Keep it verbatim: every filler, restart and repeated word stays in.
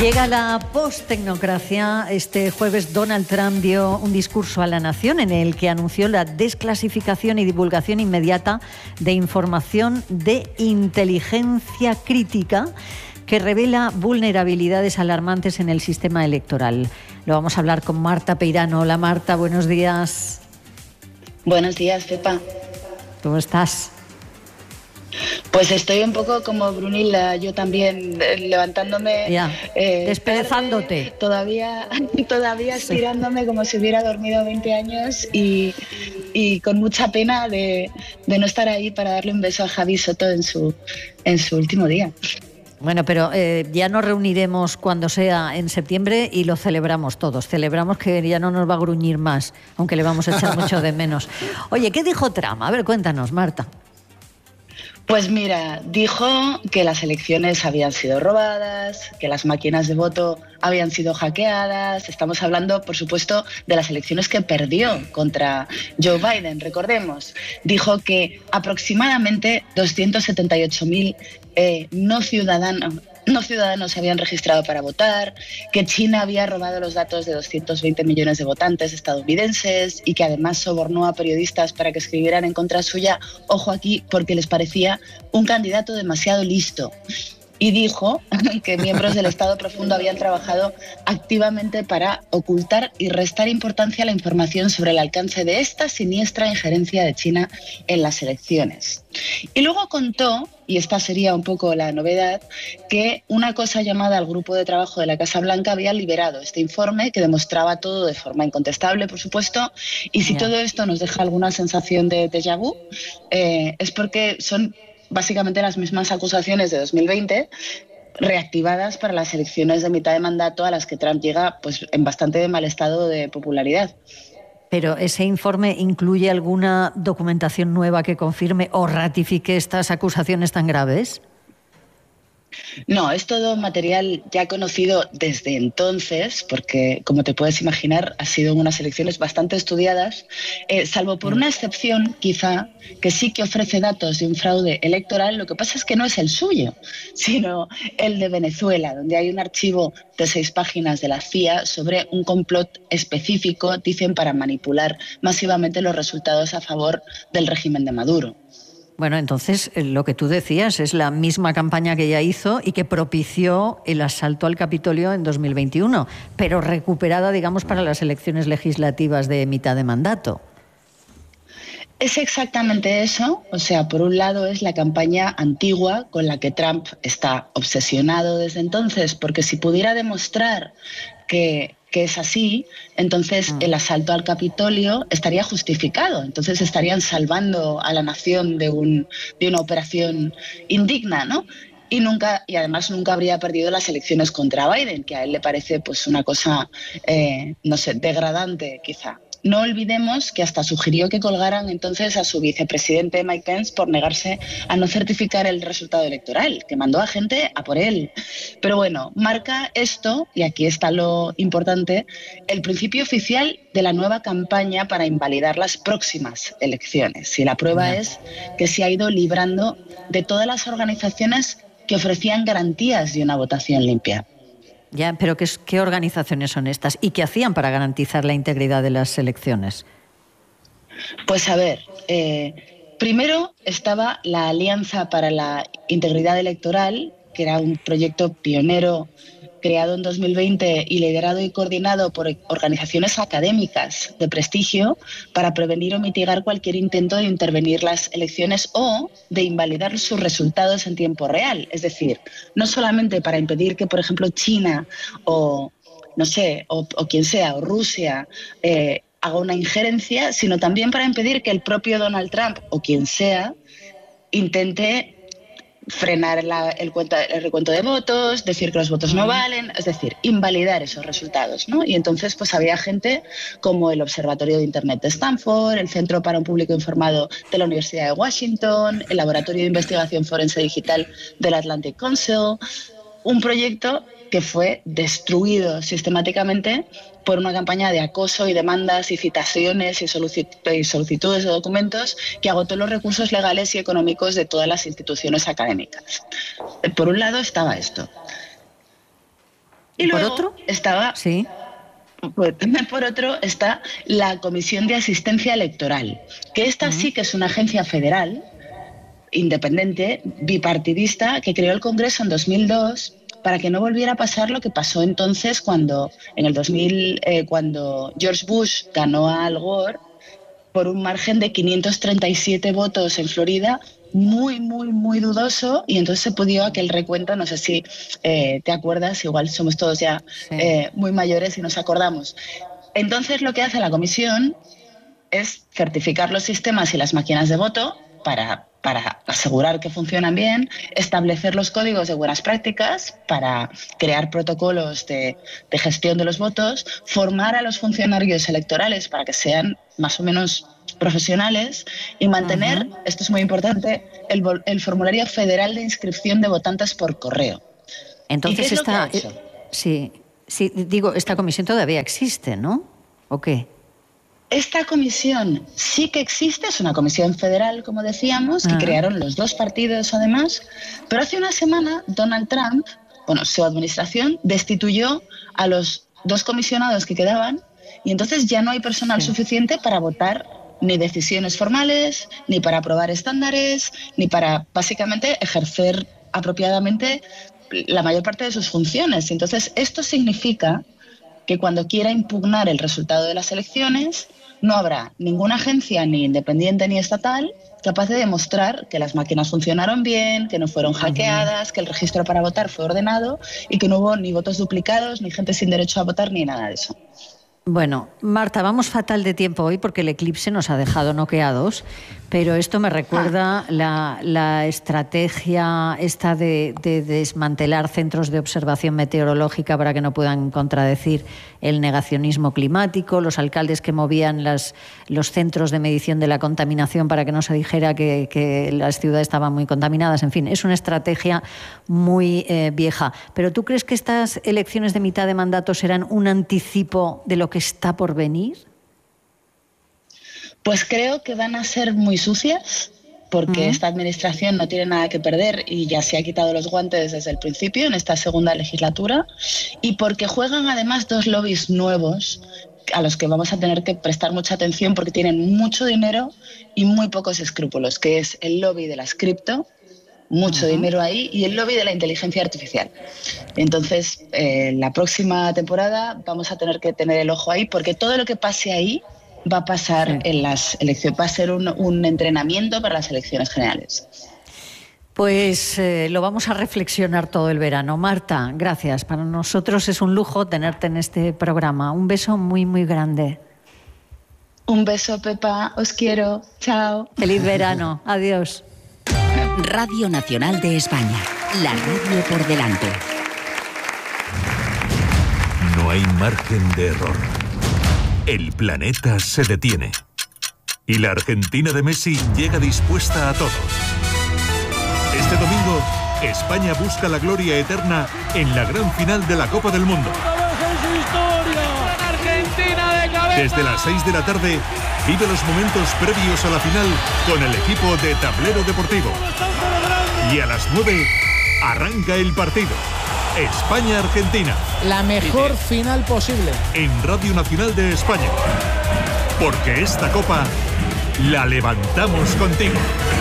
Llega la post-tecnocracia. Este jueves Donald Trump dio un discurso a la nación en el que anunció la desclasificación y divulgación inmediata de información de inteligencia crítica que revela vulnerabilidades alarmantes en el sistema electoral. Lo vamos a hablar con Marta Peirano. Hola Marta, buenos días. Buenos días, Pepa. ¿Cómo estás? Pues estoy un poco como Brunilda, yo también, levantándome, ya, eh, desperezándote. Tarde, todavía, todavía estirándome como si hubiera dormido veinte años y, y con mucha pena de, de no estar ahí para darle un beso a Javi Soto en su, en su último día. Bueno, pero eh, ya nos reuniremos cuando sea en septiembre y lo celebramos todos. Celebramos que ya no nos va a gruñir más, aunque le vamos a echar mucho de menos. Oye, ¿qué dijo Trump? A ver, cuéntanos, Marta. Pues mira, dijo que las elecciones habían sido robadas, que las máquinas de voto habían sido hackeadas. Estamos hablando, por supuesto, de las elecciones que perdió contra Joe Biden. Recordemos, dijo que aproximadamente doscientos setenta y ocho mil eh, no ciudadanos no ciudadanos se habían registrado para votar, que China había robado los datos de doscientos veinte millones de votantes estadounidenses y que además sobornó a periodistas para que escribieran en contra suya, ojo aquí, porque les parecía un candidato demasiado listo. Y dijo que miembros del Estado Profundo habían trabajado activamente para ocultar y restar importancia a la información sobre el alcance de esta siniestra injerencia de China en las elecciones. Y luego contó, y esta sería un poco la novedad, que una cosa llamada el Grupo de Trabajo de la Casa Blanca había liberado este informe que demostraba todo de forma incontestable, por supuesto, y si yeah. todo esto nos deja alguna sensación de déjà vu, eh, es porque son básicamente las mismas acusaciones de dos mil veinte reactivadas para las elecciones de mitad de mandato a las que Trump llega pues, en bastante mal estado de popularidad. ¿Pero ese informe incluye alguna documentación nueva que confirme o ratifique estas acusaciones tan graves? No, es todo material ya conocido desde entonces, porque, como te puedes imaginar, ha sido unas elecciones bastante estudiadas, eh, salvo por una excepción, quizá, que sí que ofrece datos de un fraude electoral. Lo que pasa es que no es el suyo, sino el de Venezuela, donde hay un archivo de seis páginas de la C I A sobre un complot específico, dicen, para manipular masivamente los resultados a favor del régimen de Maduro. Bueno, entonces lo que tú decías es la misma campaña que ella hizo y que propició el asalto al Capitolio en dos mil veintiuno, pero recuperada, digamos, para las elecciones legislativas de mitad de mandato. Es exactamente eso. O sea, por un lado es la campaña antigua con la que Trump está obsesionado desde entonces, porque si pudiera demostrar que... que es así, entonces el asalto al Capitolio estaría justificado. Entonces estarían salvando a la nación de, un, de una operación indigna, ¿no? Y, nunca, y además nunca habría perdido las elecciones contra Biden, que a él le parece pues, una cosa, eh, no sé, degradante quizá. No olvidemos que hasta sugirió que colgaran entonces a su vicepresidente Mike Pence por negarse a no certificar el resultado electoral, que mandó a gente a por él. Pero bueno, marca esto, y aquí está lo importante, el principio oficial de la nueva campaña para invalidar las próximas elecciones. Y la prueba es que se ha ido librando de todas las organizaciones que ofrecían garantías de una votación limpia. Ya, pero ¿qué, ¿qué organizaciones son estas? ¿Y qué hacían para garantizar la integridad de las elecciones? Pues a ver, eh, primero estaba la Alianza para la Integridad Electoral, que era un proyecto pionero creado en dos mil veinte y liderado y coordinado por organizaciones académicas de prestigio para prevenir o mitigar cualquier intento de intervenir las elecciones o de invalidar sus resultados en tiempo real. Es decir, no solamente para impedir que, por ejemplo, China o, no sé, o, o quien sea, o Rusia, eh, haga una injerencia, sino también para impedir que el propio Donald Trump o quien sea intente frenar la, el, cuenta, el recuento de votos, decir que los votos no valen, es decir, invalidar esos resultados, ¿no? Y entonces pues había gente como el Observatorio de Internet de Stanford, el Centro para un Público Informado de la Universidad de Washington, el Laboratorio de Investigación Forense Digital del Atlantic Council, un proyecto que fue destruido sistemáticamente por una campaña de acoso y demandas y citaciones y solicitudes de documentos que agotó los recursos legales y económicos de todas las instituciones académicas. Por un lado estaba esto. Y por luego otro? estaba... Sí. Pues, por otro está la Comisión de Asistencia Electoral, que esta sí que es una agencia federal, independiente, bipartidista, que creó el Congreso en dos mil dos para que no volviera a pasar lo que pasó entonces cuando, en el dos mil, eh, cuando George Bush ganó a Al Gore por un margen de quinientos treinta y siete votos en Florida, muy, muy, muy dudoso, y entonces se pudo aquel recuento, no sé si eh, te acuerdas, igual somos todos ya Sí. eh, muy mayores y nos acordamos. Entonces lo que hace la comisión es certificar los sistemas y las máquinas de voto para, para asegurar que funcionan bien, establecer los códigos de buenas prácticas para crear protocolos de, de gestión de los votos, formar a los funcionarios electorales para que sean más o menos profesionales y mantener, uh-huh. esto es muy importante, el, el formulario federal de inscripción de votantes por correo. Entonces esta, eh, sí, sí, digo, esta comisión todavía existe, ¿no? ¿O qué? Esta comisión sí que existe, es una comisión federal, como decíamos, que uh-huh. crearon los dos partidos además, pero hace una semana Donald Trump, bueno, su administración, destituyó a los dos comisionados que quedaban y entonces ya no hay personal sí. suficiente para votar ni decisiones formales, ni para aprobar estándares, ni para básicamente ejercer apropiadamente la mayor parte de sus funciones. Entonces, esto significa que cuando quiera impugnar el resultado de las elecciones, no habrá ninguna agencia, ni independiente ni estatal, capaz de demostrar que las máquinas funcionaron bien, que no fueron hackeadas, que el registro para votar fue ordenado y que no hubo ni votos duplicados, ni gente sin derecho a votar, ni nada de eso. Bueno, Marta, vamos fatal de tiempo hoy porque el eclipse nos ha dejado noqueados, pero esto me recuerda ah. la, la estrategia esta de, de desmantelar centros de observación meteorológica para que no puedan contradecir el negacionismo climático, los alcaldes que movían las, los centros de medición de la contaminación para que no se dijera que, que las ciudades estaban muy contaminadas. En fin, es una estrategia muy eh, vieja. ¿Pero tú crees que estas elecciones de mitad de mandato serán un anticipo de lo que está por venir? Pues creo que van a ser muy sucias, porque uh-huh. esta administración no tiene nada que perder y ya se ha quitado los guantes desde el principio en esta segunda legislatura, y porque juegan además dos lobbies nuevos a los que vamos a tener que prestar mucha atención porque tienen mucho dinero y muy pocos escrúpulos, que es el lobby de las cripto, mucho uh-huh. dinero ahí, y el lobby de la inteligencia artificial. Entonces, eh, la próxima temporada vamos a tener que tener el ojo ahí, porque todo lo que pase ahí va a pasar sí. en las elecciones, va a ser un, un entrenamiento para las elecciones generales. Pues eh, lo vamos a reflexionar todo el verano. Marta, gracias. Para nosotros es un lujo tenerte en este programa. Un beso muy, muy grande. Un beso, Pepa. Os quiero. Chao. Feliz verano. Adiós. Radio Nacional de España. La radio por delante. No hay margen de error. El planeta se detiene. Y la Argentina de Messi llega dispuesta a todo. Este domingo, España busca la gloria eterna en la gran final de la Copa del Mundo. Desde las seis de la tarde, vive los momentos previos a la final con el equipo de Tablero Deportivo. Y a las nueve, arranca el partido. España-Argentina. La mejor final posible. En Radio Nacional de España. Porque esta copa la levantamos contigo.